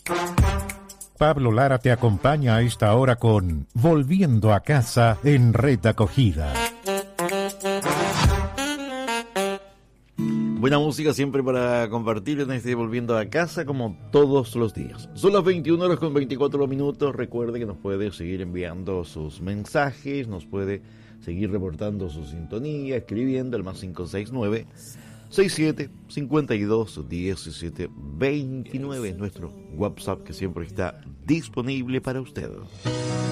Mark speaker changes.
Speaker 1: Pablo Lara te acompaña a esta hora con Volviendo a Casa en Red Acogida.
Speaker 2: Buena música siempre para compartir en este Volviendo a Casa como todos los días. Son las 21 horas con 24 minutos. Recuerde que nos puede seguir enviando sus mensajes, nos puede seguir reportando su sintonía, escribiendo al +569 67 52 17 29 es nuestro WhatsApp que siempre está disponible para usted.